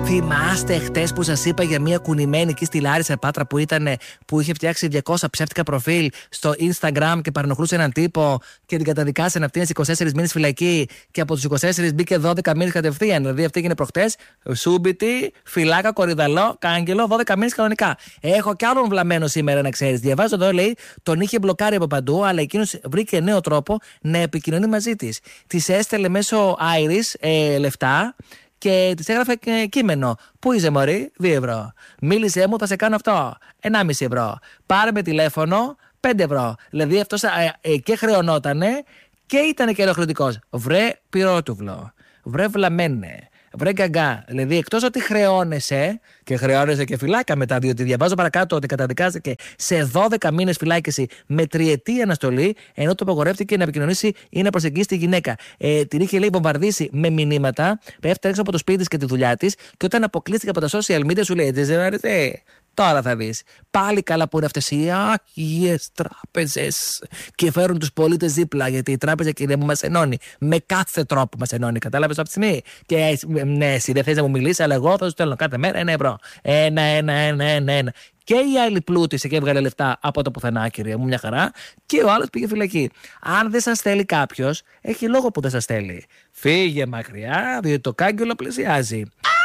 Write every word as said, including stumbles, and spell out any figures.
Θυμάστε χτες που σας είπα για μια κουνημένη εκεί στη Λάρισα Πάτρα που, ήταν, που είχε φτιάξει διακόσια ψεύτικα προφίλ στο Instagram και παρενοχλούσε έναν τύπο και την καταδικάσανε αυτήν σε είκοσι τέσσερις μήνες φυλακή και από τους είκοσι τέσσερις μπήκε δώδεκα μήνες κατευθείαν. Δηλαδή αυτή έγινε προχτές, σούμπιτι, φυλάκα, κορυδαλό, κάγκελο, δώδεκα μήνες κανονικά. Έχω κι άλλον βλαμμένο σήμερα να ξέρεις. Διαβάζω εδώ, λέει, τον είχε μπλοκάρει από παντού, αλλά εκείνος βρήκε νέο τρόπο να επικοινωνεί μαζί της. Της έστελε μέσω Iris ε, λεφτά. Και της έγραφε κείμενο. Πού είσαι, μωρή? δύο ευρώ. Μίλησέ μου, θα σε κάνω αυτό. ενάμιση ευρώ. Πάρε με τηλέφωνο, πέντε ευρώ. Δηλαδή αυτός ε, ε, και χρεωνότανε και ήταν και ενοχλητικός. Βρε πυρότουβλο. Βρε βλαμένε. Βρε γκαγκά. Δηλαδή εκτός ότι χρεώνεσαι και χρεώνεσαι και φυλάκα μετά, διότι διαβάζω παρακάτω ότι καταδικάστηκε σε δώδεκα μήνες φυλάκιση με τριετή αναστολή, ενώ το απαγορεύτηκε να επικοινωνήσει ή να προσεγγίσει τη γυναίκα. Ε, την είχε, λέει, βομβαρδίσει με μηνύματα, πέφτει έξω από το σπίτι της και τη δουλειά της, και όταν αποκλείστηκε από τα social media σου λέει: δεν αρέσει. Τώρα θα δεις. Πάλι καλά που είναι αυτές οι άγιες τράπεζες και φέρουν τους πολίτες δίπλα, γιατί η τράπεζα, κύριε μου, μας ενώνει. Με κάθε τρόπο μας ενώνει. Κατάλαβες αυτή τη στιγμή? Και ναι, εσύ δεν θες να μου μιλήσεις, αλλά εγώ θα σου στέλνω κάθε μέρα ένα ευρώ. Ένα, ένα, ένα, ένα, ένα. Και η άλλη πλούτησε και έβγαλε λεφτά από το πουθενά, κυρία μου, μια χαρά. Και ο άλλος πήγε φυλακή. Αν δεν σας θέλει κάποιος, έχει λόγο που δεν σας θέλει. Φύγε μακριά, διότι το κάγκελο πλησιάζει.